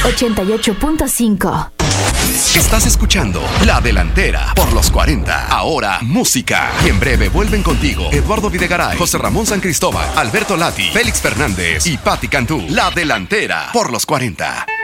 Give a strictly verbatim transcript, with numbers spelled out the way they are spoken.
ochenta y ocho punto cinco. Estás escuchando La Delantera por los cuarenta. Ahora, música. Y en breve vuelven contigo Eduardo Videgaray, José Ramón San Cristóbal, Alberto Lati, Félix Fernández y Patti Cantú. La Delantera por los cuarenta.